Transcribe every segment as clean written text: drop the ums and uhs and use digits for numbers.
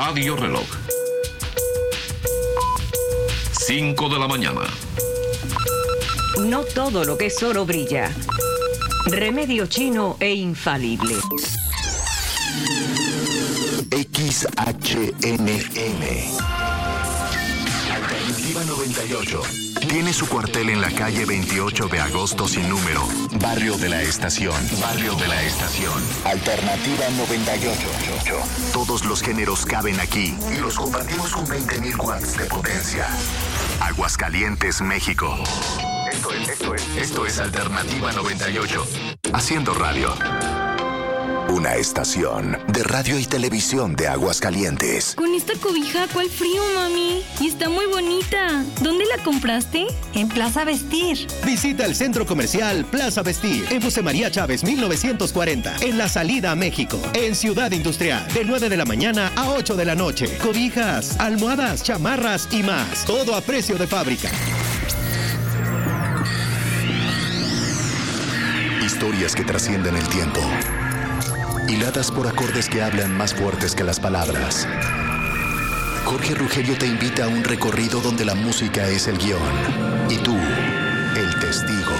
Radio Reloj. 5 de la mañana. No todo lo que es oro brilla. Remedio chino e infalible. XHNM Alternativa 98 tiene su cuartel en la calle 28 de agosto sin número, Barrio de la Estación. Barrio de la Estación. Alternativa 98. Todos los géneros caben aquí y los compartimos con 20,000 watts de potencia. Aguascalientes, México. Esto es Alternativa 98. Haciendo radio. Una estación de radio y televisión de Aguascalientes. Con esta cobija, ¿cuál frío, mami? Y está muy bonita. ¿Dónde la compraste? En Plaza Vestir. Visita el centro comercial Plaza Vestir en José María Chávez 1940, en la salida a México, en Ciudad Industrial, de 9 de la mañana a 8 de la noche. Cobijas, almohadas, chamarras y más. Todo a precio de fábrica. Historias que trascienden el tiempo. Hiladas por acordes que hablan más fuertes que las palabras. Jorge Rugelio te invita a un recorrido donde la música es el guión y tú, el testigo.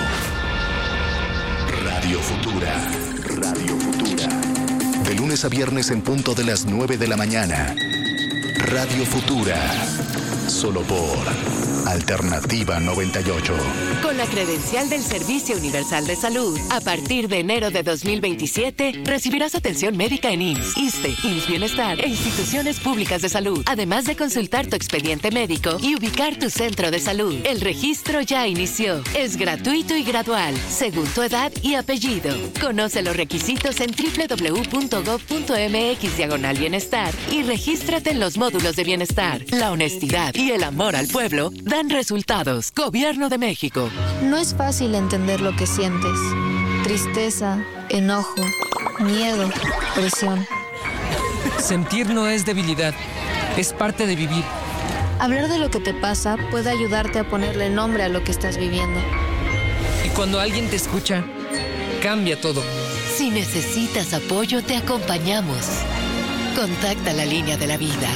Radio Futura. Radio Futura. De lunes a viernes en punto de las 9 de la mañana. Radio Futura. Solo por Alternativa 98. Con la credencial del Servicio Universal de Salud, a partir de enero de 2027, recibirás atención médica en IMSS, ISSSTE, IMSS Bienestar e instituciones públicas de salud, además de consultar tu expediente médico y ubicar tu centro de salud. El registro ya inició. Es gratuito y gradual, según tu edad y apellido. Conoce los requisitos en www.gov.mx/bienestar y regístrate en los módulos de bienestar. La honestidad y el amor al pueblo dan resultados. Gobierno de México. No es fácil entender lo que sientes. Tristeza, enojo, miedo, presión. Sentir no es debilidad, es parte de vivir. Hablar de lo que te pasa puede ayudarte a ponerle nombre a lo que estás viviendo. Y cuando alguien te escucha, cambia todo. Si necesitas apoyo, te acompañamos. Contacta la línea de la vida.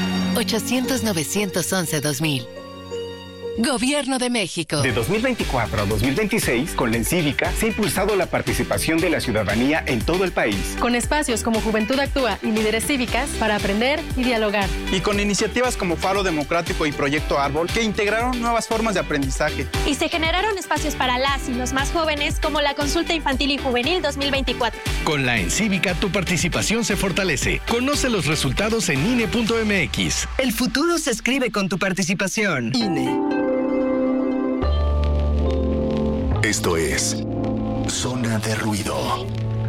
800-911-2000. Gobierno de México. De 2024 a 2026, con la Encívica, se ha impulsado la participación de la ciudadanía en todo el país. Con espacios como Juventud Actúa y Líderes Cívicas para aprender y dialogar. Y con iniciativas como Faro Democrático y Proyecto Árbol, que integraron nuevas formas de aprendizaje. Y se generaron espacios para las y los más jóvenes, como la Consulta Infantil y Juvenil 2024. Con la Encívica, tu participación se fortalece. Conoce los resultados en INE.mx. El futuro se escribe con tu participación. INE. Esto es Zona de Ruido.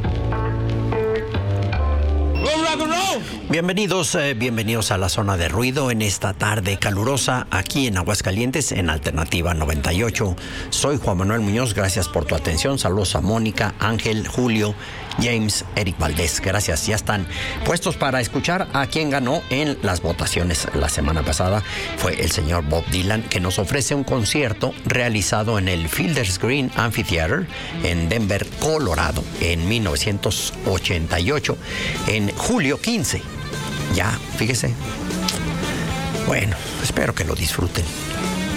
Bienvenidos a la Zona de Ruido en esta tarde calurosa aquí en Aguascalientes en Alternativa 98. Soy Juan Manuel Muñoz, gracias por tu atención. Saludos a Mónica, Ángel, Julio, James, Eric Valdés. Gracias, ya están puestos para escuchar a quien ganó en las votaciones la semana pasada. Fue el señor Bob Dylan, que nos ofrece un concierto realizado en el Fielder's Green Amphitheater en Denver, Colorado, en 1988, en julio 15. Ya, fíjese. Bueno, espero que lo disfruten.